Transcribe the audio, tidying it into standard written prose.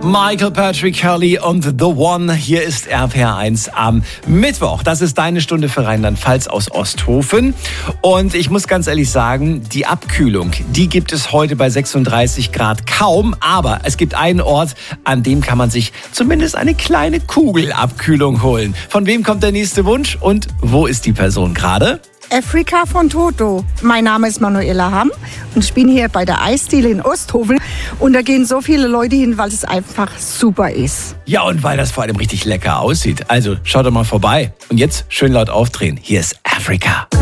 Michael Patrick Kelly und The One. Hier ist RPR1 am Mittwoch. Das ist deine Stunde für Rheinland-Pfalz aus Osthofen. Und ich muss ganz ehrlich sagen, die Abkühlung, die gibt es heute bei 36 Grad kaum. Aber es gibt einen Ort, an dem kann man sich zumindest eine kleine Kugelabkühlung holen. Von wem kommt der nächste Wunsch und wo ist die Person gerade? Afrika von Toto. Mein Name ist Manuela Hamm und ich bin hier bei der Eisdiele in Osthofen. Und da gehen so viele Leute hin, weil es einfach super ist. Ja, und weil das vor allem richtig lecker aussieht. Also schaut doch mal vorbei. Und jetzt schön laut aufdrehen. Hier ist Afrika.